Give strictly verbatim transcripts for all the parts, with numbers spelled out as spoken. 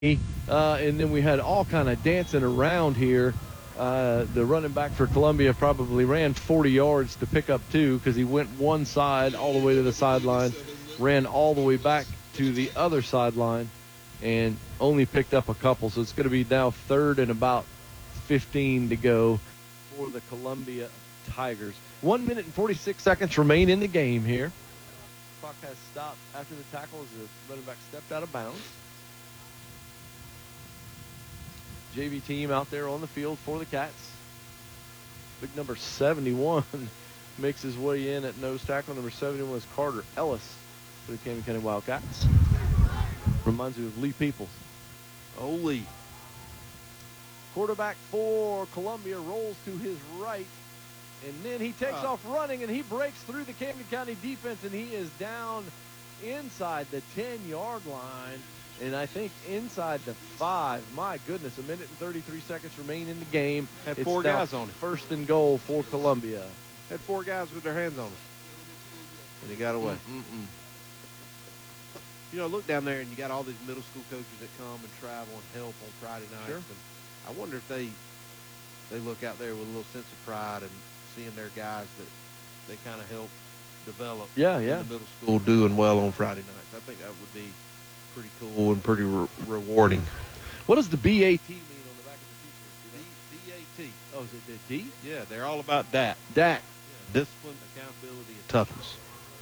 Uh, and then we had all kind of dancing around here. Uh, the running back for Columbia probably ran forty yards to pick up two because he went one side all the way to the sideline, ran all the way back to the other sideline, and only picked up a couple. So it's going to be now third and about fifteen to go for the Columbia Tigers. One minute and forty-six seconds remain in the game here. Clock has stopped after the tackle as the running back stepped out of bounds. J V team out there on the field for the Cats. Big number seventy-one makes his way in at nose tackle. Number seventy-one is Carter Ellis for the Camden County Wildcats. Reminds me of Lee Peoples. Oh, Lee. Quarterback for Columbia rolls to his right, and then he takes uh. off running, and he breaks through the Camden County defense, and he is down inside the ten-yard line. And I think inside the five. My goodness, a minute and thirty-three seconds remain in the game. Had it's four guys on it. First and goal for Columbia. Had four guys with their hands on it. And he got away. Mm-mm. You know, look down there, and you got all these middle school coaches that come and travel and help on Friday nights. Sure. And I wonder if they they look out there with a little sense of pride and seeing their guys that they kind of help develop yeah, yeah. in the middle school doing well on Friday nights. I think that would be pretty cool and pretty re- rewarding. What does the B A T mean on the back of the T-shirt? D A T. Oh, is it the D? Yeah, they're all about that. That. Yeah, discipline, accountability, and toughness.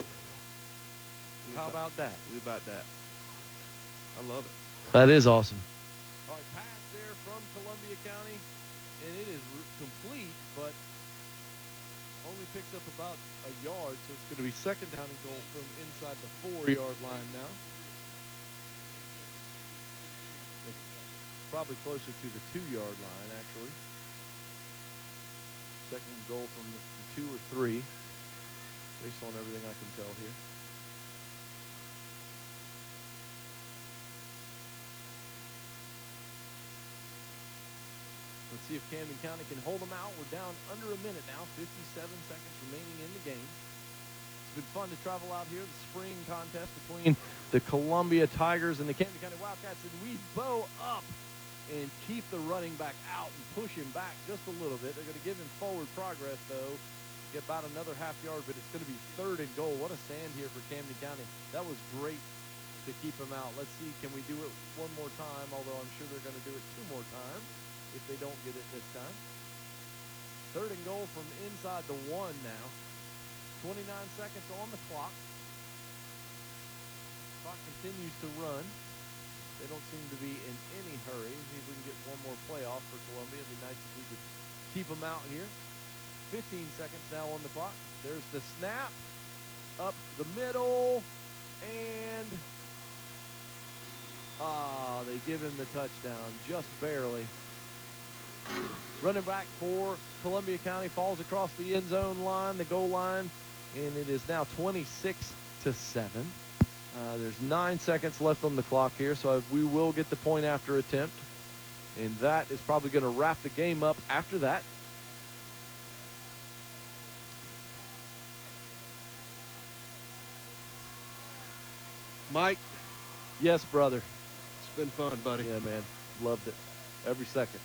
How about that? We about that. I love it. That is awesome. All right, pass there from Columbia County, and it is complete, but only picks up about a yard, so it's going to be second down and goal from inside the four-yard line now. Probably closer to the two-yard line, actually. Second goal from the two or three, based on everything I can tell here. Let's see if Camden County can hold them out. We're down under a minute now, fifty-seven seconds remaining in the game. It's been fun to travel out here, the spring contest between the Columbia Tigers and the Camden County Wildcats, and we bow up and keep the running back out and push him back just a little bit. They're going to give him forward progress, though. Get about another half yard, but it's going to be third and goal. What a stand here for Camden County. That was great to keep him out. Let's see, can we do it one more time, although I'm sure they're going to do it two more times if they don't get it this time. Third and goal from inside the one now. twenty-nine seconds on the clock. Clock continues to run. They don't seem to be in any hurry. See if we can get one more play off for Columbia. It'd be nice if we could keep them out here. fifteen seconds now on the clock. There's the snap. Up the middle. And ah, they give him the touchdown just barely. Running back for Columbia County falls across the end zone line, the goal line, and it is now twenty-six to seven. Uh, there's nine seconds left on the clock here, so we will get the point after attempt. And that is probably going to wrap the game up after that. Mike? Yes, brother. It's been fun, buddy. Yeah, man. Loved it. Every second.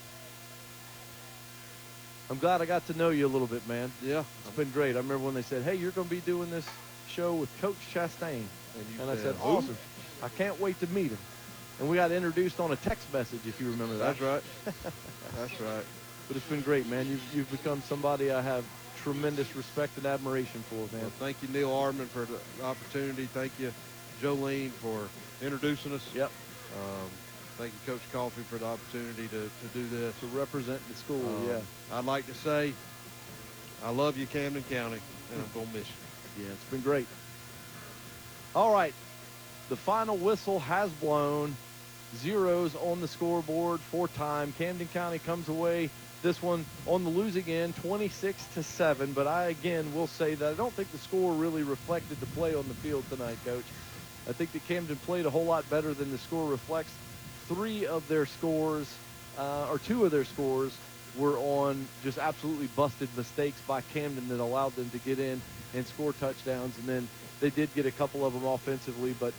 I'm glad I got to know you a little bit, man. Yeah. It's been great. I remember when they said, hey, you're going to be doing this show with Coach Chastain. And, and I said, awesome. I can't wait to meet him. And we got introduced on a text message, if you remember that. That's right. That's right. But it's been great, man. You've, you've become somebody I have tremendous respect and admiration for, man. Well, thank you, Neil Ardman, for the opportunity. Thank you, Jolene, for introducing us. Yep. Um, thank you, Coach Coffey, for the opportunity to, to do this. To represent the school, um, yeah. I'd like to say I love you, Camden County, and I'm going to miss you. Yeah, it's been great. All right. The final whistle has blown. Zeros on the scoreboard for time. Camden County comes away this one on the losing end, twenty-six to seven. But I, again, will say that I don't think the score really reflected the play on the field tonight, Coach. I think that Camden played a whole lot better than the score reflects. Three of their scores, uh, or two of their scores, were on just absolutely busted mistakes by Camden that allowed them to get in and score touchdowns. And then they did get a couple of them offensively, but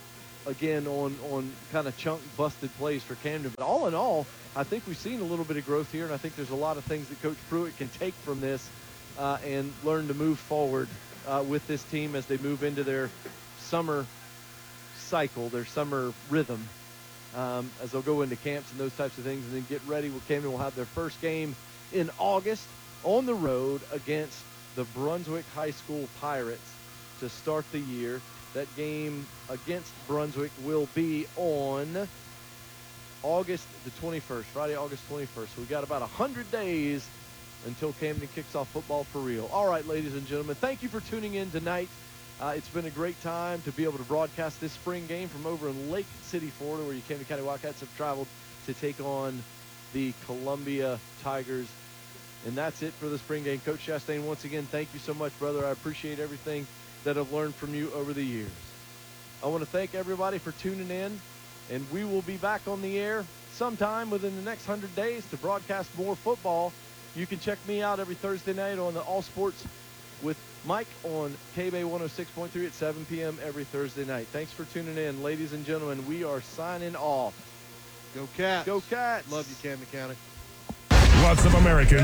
again on, on kind of chunk busted plays for Camden. But all in all, I think we've seen a little bit of growth here, and I think there's a lot of things that Coach Pruitt can take from this uh, and learn to move forward uh, with this team as they move into their summer cycle, their summer rhythm, um, as they'll go into camps and those types of things, and then get ready. Well, Camden will have their first game in August on the road against the Brunswick High School Pirates to start the year. That game against Brunswick will be on August the twenty-first, Friday, August twenty-first. So we got about one hundred days until Camden kicks off football for real. All right, ladies and gentlemen, thank you for tuning in tonight. Uh, it's been a great time to be able to broadcast this spring game from over in Lake City, Florida, where your Camden County Wildcats have traveled to take on the Columbia Tigers. And that's it for the spring game. Coach Chastain, once again, thank you so much, brother. I appreciate everything that I've learned from you over the years. I want to thank everybody for tuning in, and we will be back on the air sometime within the next one hundred days to broadcast more football. You can check me out every Thursday night on the All Sports with Mike on K B A one oh six point three at seven p.m. every Thursday night. Thanks for tuning in. Ladies and gentlemen, we are signing off. Go Cats. Go Cats. Love you, Camden County. Lots of Americans.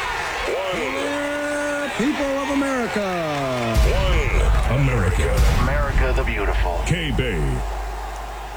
One. People of America. One. America. America the beautiful. K B A